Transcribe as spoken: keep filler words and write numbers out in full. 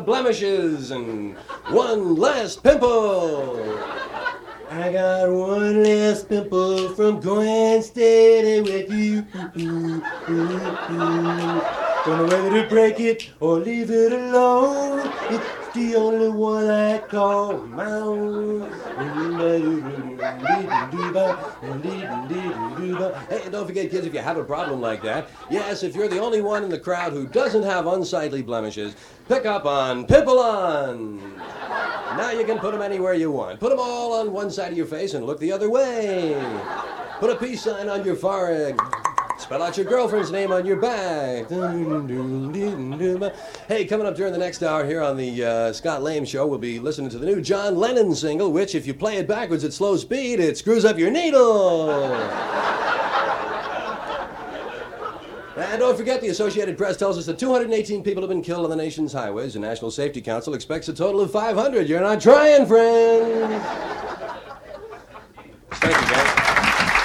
of blemishes and one less pimple. I got one less pimple from going steady with you. Don't know whether to break it or leave it alone. It's the only one I call my own. Hey, and don't forget, kids, if you have a problem like that, yes, if you're the only one in the crowd who doesn't have unsightly blemishes, pick up on Pimple-On. Now you can put them anywhere you want. Put them all on one side of your face and look the other way. Put a peace sign on your forehead. Spell out your girlfriend's name on your back. Hey, coming up during the next hour here on the uh, Scott Lame Show, we'll be listening to the new John Lennon single, which, if you play it backwards at slow speed, it screws up your needle. And don't forget, the Associated Press tells us that two hundred eighteen people have been killed on the nation's highways. The National Safety Council expects a total of five hundred. You're not trying, friends.